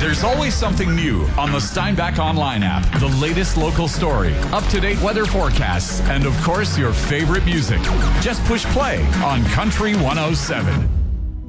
There's always something new on the Steinbach Online app. The latest local story, up-to-date weather forecasts, and of course, your favorite music. Just push play on Country 107.